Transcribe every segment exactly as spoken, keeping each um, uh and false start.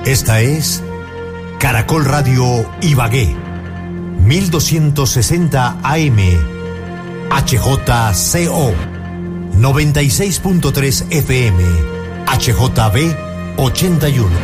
Esta es Caracol Radio Ibagué, mil doscientos sesenta A M, H J C O, noventa y seis punto tres F M, H J B ochenta y uno.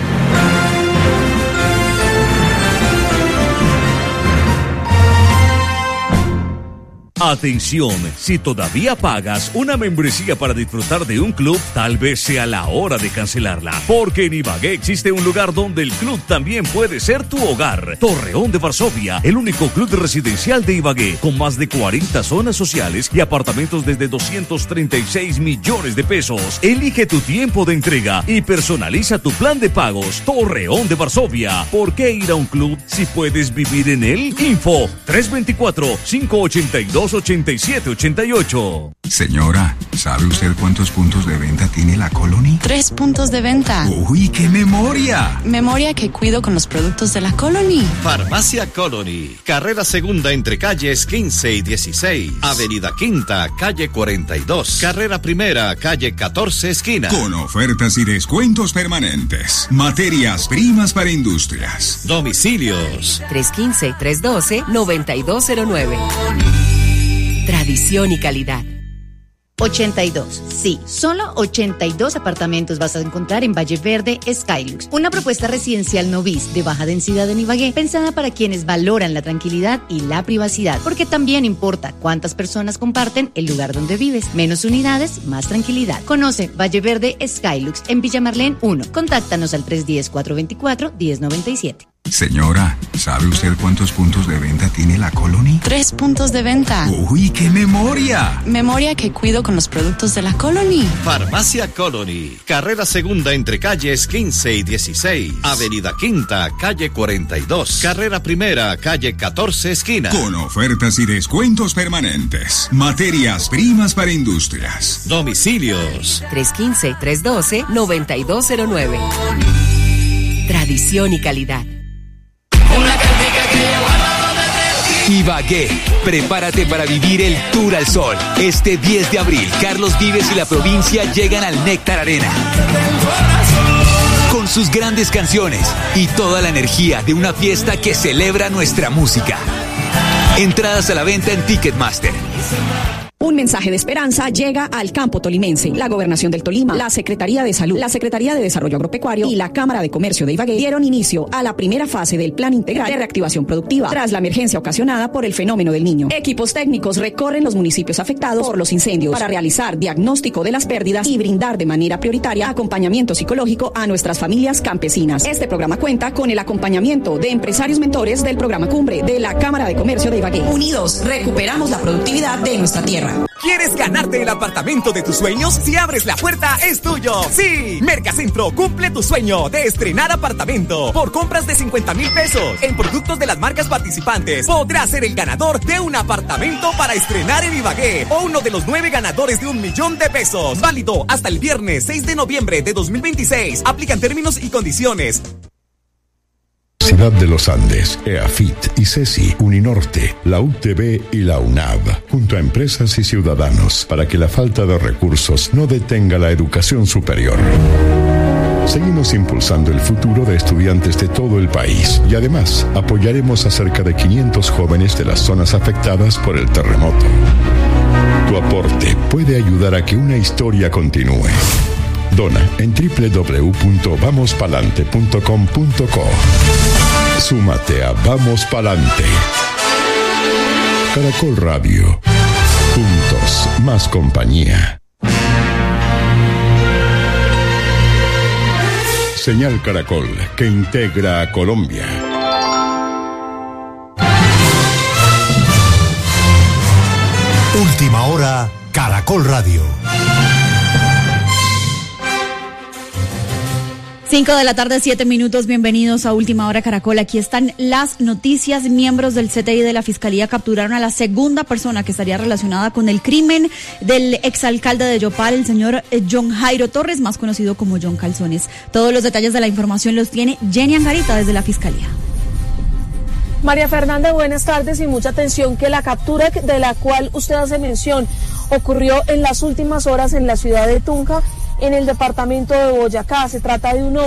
Atención, si todavía pagas una membresía para disfrutar de un club, tal vez sea la hora de cancelarla, porque en Ibagué existe un lugar donde el club también puede ser tu hogar. Torreón de Varsovia, el único club residencial de Ibagué, con más de cuarenta zonas sociales y apartamentos desde doscientos treinta y seis millones de pesos. Elige tu tiempo de entrega y personaliza tu plan de pagos. Torreón de Varsovia, ¿por qué ir a un club si puedes vivir en él? Info tres dos cuatro, cinco ocho dos, ochenta y siete ochenta y ocho. Señora, ¿sabe usted cuántos puntos de venta tiene la Colony? Tres puntos de venta. ¡Uy, qué memoria! Memoria que cuido con los productos de la Colony. Farmacia Colony, carrera segunda entre calles quince y dieciséis, avenida Quinta, calle cuarenta y dos, carrera primera, calle catorce, esquina. Con ofertas y descuentos permanentes. Materias primas para industrias. Domicilios tres uno cinco, tres uno dos, nueve dos cero nueve. Tradición y calidad. ochenta y dos. Sí, solo ochenta y dos apartamentos vas a encontrar en Valle Verde Skylux, una propuesta residencial novis de baja densidad en Ibagué, pensada para quienes valoran la tranquilidad y la privacidad, porque también importa cuántas personas comparten el lugar donde vives. Menos unidades, más tranquilidad. Conoce Valle Verde Skylux en Villa Marlén uno. Contáctanos al tres uno cero, cuatro dos cuatro, uno cero nueve siete. Señora, ¿sabe usted cuántos puntos de venta tiene la Colony? Tres puntos de venta. ¡Uy, qué memoria! Memoria que cuido con los productos de la Colony. Farmacia Colony, carrera segunda entre calles quince y dieciséis, avenida Quinta, calle cuarenta y dos, carrera primera, calle catorce, esquina. Con ofertas y descuentos permanentes. Materias primas para industrias. Domicilios tres uno cinco, tres uno dos, nueve dos cero nueve. Tradición y calidad. Ibagué, prepárate para vivir el Tour al Sol. Este diez de abril, Carlos Vives y la provincia llegan al Néctar Arena. Con sus grandes canciones y toda la energía de una fiesta que celebra nuestra música. Entradas a la venta en Ticketmaster. Un mensaje de esperanza llega al campo tolimense. La Gobernación del Tolima, la Secretaría de Salud, la Secretaría de Desarrollo Agropecuario y la Cámara de Comercio de Ibagué dieron inicio a la primera fase del Plan Integral de Reactivación Productiva tras la emergencia ocasionada por el fenómeno del Niño. Equipos técnicos recorren los municipios afectados por los incendios para realizar diagnóstico de las pérdidas y brindar de manera prioritaria acompañamiento psicológico a nuestras familias campesinas. Este programa cuenta con el acompañamiento de empresarios mentores del programa Cumbre de la Cámara de Comercio de Ibagué. Unidos, recuperamos la productividad de nuestra tierra. ¿Quieres ganarte el apartamento de tus sueños? Si abres la puerta, es tuyo. ¡Sí! Mercacentro cumple tu sueño de estrenar apartamento. Por compras de cincuenta mil pesos en productos de las marcas participantes, podrás ser el ganador de un apartamento para estrenar en Ibagué o uno de los nueve ganadores de un millón de pesos. Válido hasta el viernes seis de noviembre de dos mil veintiséis. Aplican términos y condiciones. Ciudad de los Andes, EAFIT, ICESI, Uninorte, la U T B y la UNAV, junto a empresas y ciudadanos, para que la falta de recursos no detenga la educación superior. Seguimos impulsando el futuro de estudiantes de todo el país y además apoyaremos a cerca de quinientos jóvenes de las zonas afectadas por el terremoto. Tu aporte puede ayudar a que una historia continúe. Dona en doble u doble u doble u punto vamos palante punto com punto co. Súmate a Vamos Palante. Caracol Radio. Juntos, más compañía. Señal Caracol, que integra a Colombia. Última hora, Caracol Radio. Cinco de la tarde, siete minutos, bienvenidos a Última Hora Caracol. Aquí están las noticias. Miembros del C T I de la Fiscalía capturaron a la segunda persona que estaría relacionada con el crimen del exalcalde de Yopal, el señor John Jairo Torres, más conocido como John Calzones. Todos los detalles de la información los tiene Jenny Angarita desde la Fiscalía. María Fernanda, buenas tardes y mucha atención que la captura de la cual usted hace mención ocurrió en las últimas horas en la ciudad de Tunja, en el departamento de Boyacá. Se trata de un hombre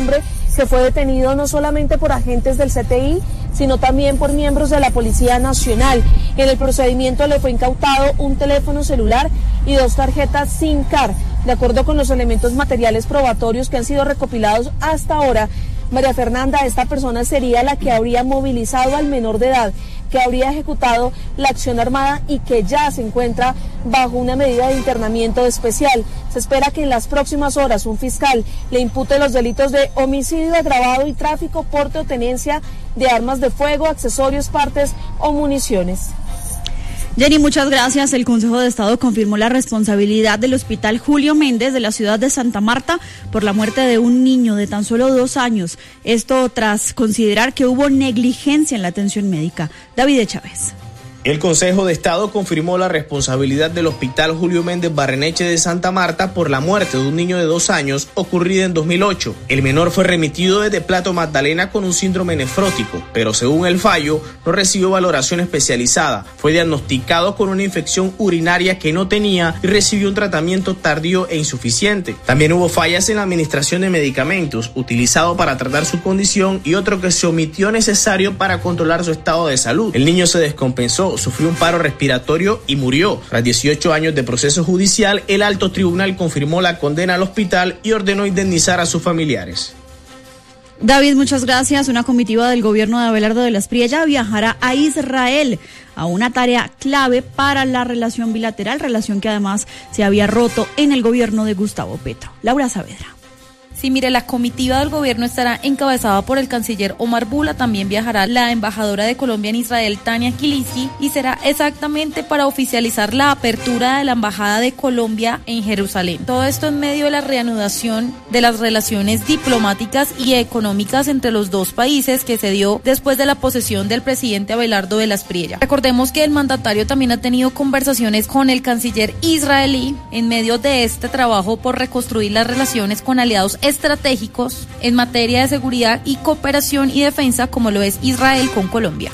que fue detenido no solamente por agentes del C T I, sino también por miembros de la Policía Nacional. En el procedimiento le fue incautado un teléfono celular y dos tarjetas SIM card. De acuerdo con los elementos materiales probatorios que han sido recopilados hasta ahora, María Fernanda, esta persona sería la que habría movilizado al menor de edad, que habría ejecutado la acción armada y que ya se encuentra bajo una medida de internamiento especial. Se espera que en las próximas horas un fiscal le impute los delitos de homicidio agravado y tráfico, porte o tenencia de armas de fuego, accesorios, partes o municiones. Jenny, muchas gracias. El Consejo de Estado confirmó la responsabilidad del Hospital Julio Méndez de la ciudad de Santa Marta por la muerte de un niño de tan solo dos años. Esto tras considerar que hubo negligencia en la atención médica. David Chávez. El Consejo de Estado confirmó la responsabilidad del Hospital Julio Méndez Barreneche de Santa Marta por la muerte de un niño de dos años ocurrida en dos mil ocho. El menor fue remitido desde Plato Magdalena con un síndrome nefrótico, pero según el fallo no recibió valoración especializada. Fue diagnosticado con una infección urinaria que no tenía y recibió un tratamiento tardío e insuficiente. También hubo fallas en la administración de medicamentos utilizado para tratar su condición y otro que se omitió necesario para controlar su estado de salud. El niño se descompensó, sufrió un paro respiratorio y murió. Tras dieciocho años de proceso judicial, el alto tribunal confirmó la condena al hospital y ordenó indemnizar a sus familiares. David, muchas gracias. Una comitiva del gobierno de Abelardo de la Espriella viajará a Israel a una tarea clave para la relación bilateral, relación que además se había roto en el gobierno de Gustavo Petro. Laura Saavedra. Sí, mire, la comitiva del gobierno estará encabezada por el canciller Omar Bula, también viajará la embajadora de Colombia en Israel, Tania Kiliski, y será exactamente para oficializar la apertura de la embajada de Colombia en Jerusalén. Todo esto en medio de la reanudación de las relaciones diplomáticas y económicas entre los dos países que se dio después de la posesión del presidente Abelardo de la Espriella. Recordemos que el mandatario también ha tenido conversaciones con el canciller israelí en medio de este trabajo por reconstruir las relaciones con aliados estratégicos en materia de seguridad y cooperación y defensa, como lo es Israel con Colombia.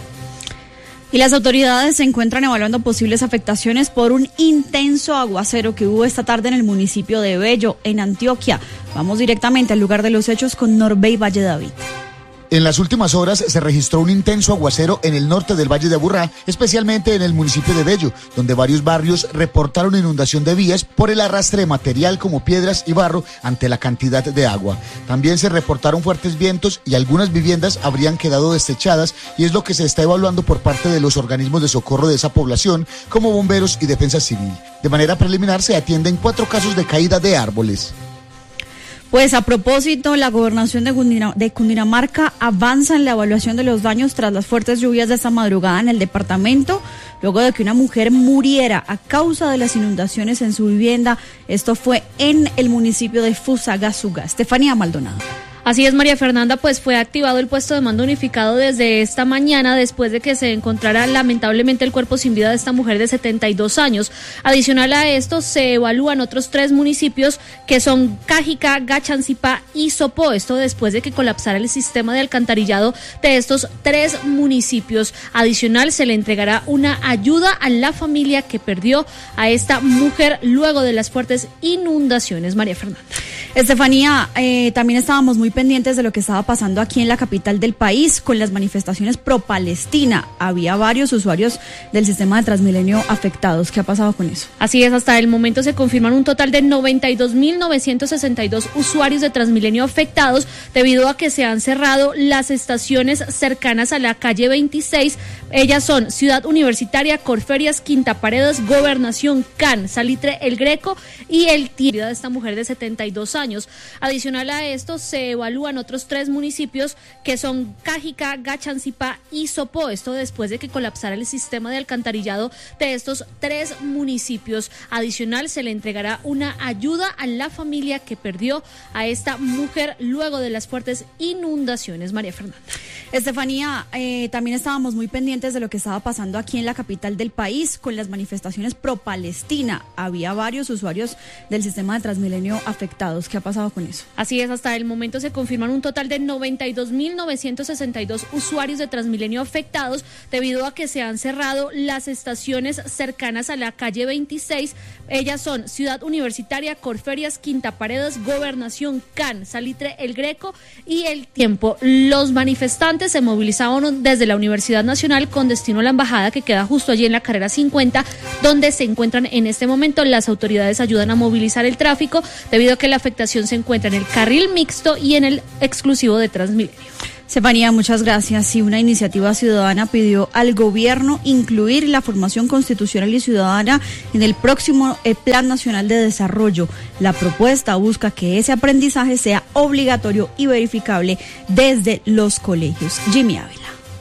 Y las autoridades se encuentran evaluando posibles afectaciones por un intenso aguacero que hubo esta tarde en el municipio de Bello, en Antioquia. Vamos directamente al lugar de los hechos con Norbey Valle David. En las últimas horas se registró un intenso aguacero en el norte del Valle de Aburrá, especialmente en el municipio de Bello, donde varios barrios reportaron inundación de vías por el arrastre de material como piedras y barro ante la cantidad de agua. También se reportaron fuertes vientos y algunas viviendas habrían quedado desechadas, y es lo que se está evaluando por parte de los organismos de socorro de esa población, como bomberos y defensa civil. De manera preliminar se atienden cuatro casos de caída de árboles. Pues a propósito, la gobernación de, Cundina, de Cundinamarca avanza en la evaluación de los daños tras las fuertes lluvias de esta madrugada en el departamento, luego de que una mujer muriera a causa de las inundaciones en su vivienda. Esto fue en el municipio de Fusagasugá. Estefanía Maldonado. Así es, María Fernanda, pues fue activado el puesto de mando unificado desde esta mañana después de que se encontrara lamentablemente el cuerpo sin vida de esta mujer de setenta y dos años. Adicional a esto, se evalúan otros tres municipios que son Cajica, Gachancipá y Sopó. Esto después de que colapsara el sistema de alcantarillado de estos tres municipios. Adicional, se le entregará una ayuda a la familia que perdió a esta mujer luego de las fuertes inundaciones. María Fernanda. Estefanía, eh, también estábamos muy pendientes de lo que estaba pasando aquí en la capital del país con las manifestaciones pro-Palestina. Había varios usuarios del sistema de Transmilenio afectados. ¿Qué ha pasado con eso? Así es, hasta el momento se confirman un total de noventa y dos mil novecientos sesenta y dos usuarios de Transmilenio afectados debido a que se han cerrado las estaciones cercanas a la calle veintiséis. Ellas son Ciudad Universitaria, Corferias, Quinta Paredes, Gobernación, Can, Salitre, El Greco y el Tiro de esta mujer de setenta y dos años. Adicional a esto, se evalúan otros tres municipios que son Cajica, Gachancipá y Sopó. Esto después de que colapsara el sistema de alcantarillado de estos tres municipios. Adicional, se le entregará una ayuda a la familia que perdió a esta mujer luego de las fuertes inundaciones. María Fernanda. Estefanía, eh, también estábamos muy pendientes de lo que estaba pasando aquí en la capital del país con las manifestaciones pro-Palestina. Había varios usuarios del sistema de Transmilenio afectados. ¿Qué ha pasado con eso? Así es, hasta el momento se confirman un total de noventa y dos mil novecientos sesenta y dos usuarios de Transmilenio afectados debido a que se han cerrado las estaciones cercanas a la calle veintiséis. Ellas son Ciudad Universitaria, Corferias, Quinta Paredes, Gobernación, C A N, Salitre, El Greco y El Tiempo. Los manifestantes se movilizaron desde la Universidad Nacional con destino a la embajada que queda justo allí en la carrera cincuenta, donde se encuentran en este momento. Las autoridades ayudan a movilizar el tráfico debido a que la afectación se encuentra en el carril mixto y en el exclusivo de Transmilenio. Estefanía, muchas gracias. Y una iniciativa ciudadana pidió al gobierno incluir la formación constitucional y ciudadana en el próximo eh, Plan Nacional de Desarrollo. La propuesta busca que ese aprendizaje sea obligatorio y verificable desde los colegios. Jimmy Ávila.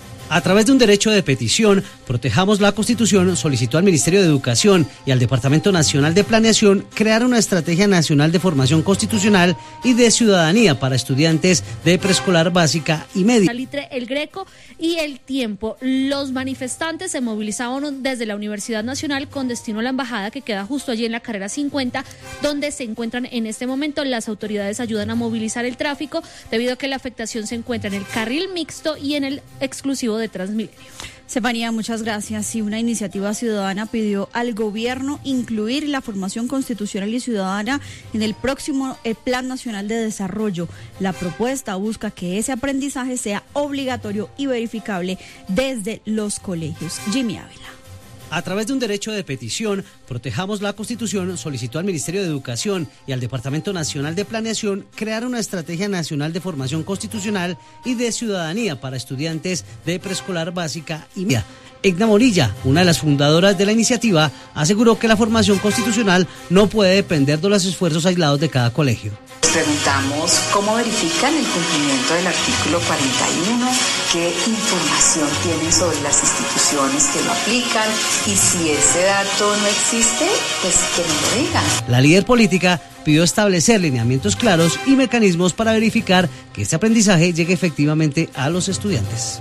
A través de un derecho de petición, Protejamos la Constitución solicitó al Ministerio de Educación y al Departamento Nacional de Planeación crear una estrategia nacional de formación constitucional y de ciudadanía para estudiantes de preescolar básica y media. Salitre, El Greco y El Tiempo. Los manifestantes se movilizaron desde la Universidad Nacional con destino a la embajada que queda justo allí en la carrera cincuenta, donde se encuentran en este momento. Las autoridades ayudan a movilizar el tráfico debido a que la afectación se encuentra en el carril mixto y en el exclusivo de Transmilenio. Estefanía, muchas gracias. Y una iniciativa ciudadana pidió al gobierno incluir la formación constitucional y ciudadana en el próximo eh, Plan Nacional de Desarrollo. La propuesta busca que ese aprendizaje sea obligatorio y verificable desde los colegios. Jimmy Ávila. A través de un derecho de petición, Protejamos la Constitución solicitó al Ministerio de Educación y al Departamento Nacional de Planeación crear una estrategia nacional de formación constitucional y de ciudadanía para estudiantes de preescolar básica y media. Egna Morilla, una de las fundadoras de la iniciativa, aseguró que la formación constitucional no puede depender de los esfuerzos aislados de cada colegio. Preguntamos cómo verifican el cumplimiento del artículo cuarenta y uno, qué información tienen sobre las instituciones que lo aplican y si ese dato no existe, pues que nos lo digan. La líder política pidió establecer lineamientos claros y mecanismos para verificar que este aprendizaje llegue efectivamente a los estudiantes.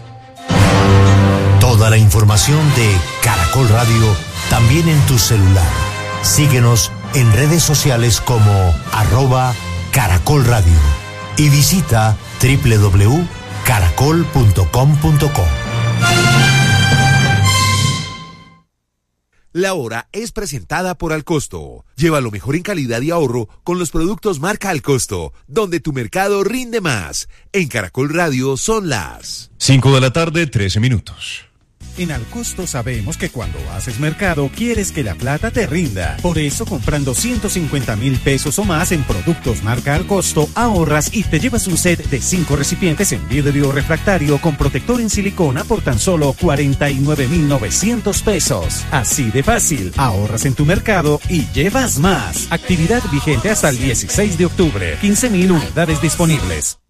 Toda la información de Caracol Radio también en tu celular. Síguenos en redes sociales como arroba Caracol Radio y visita doble u doble u doble u punto caracol punto com punto co. La hora es presentada por Alcosto. Lleva lo mejor en calidad y ahorro con los productos marca Alcosto, donde tu mercado rinde más. En Caracol Radio son las cinco de la tarde, trece minutos. En Alcosto sabemos que cuando haces mercado quieres que la plata te rinda. Por eso, comprando ciento cincuenta mil pesos o más en productos marca Alcosto, ahorras y te llevas un set de cinco recipientes en vidrio refractario con protector en silicona por tan solo cuarenta y nueve mil novecientos pesos. Así de fácil, ahorras en tu mercado y llevas más. Actividad vigente hasta el dieciséis de octubre. quince mil unidades disponibles.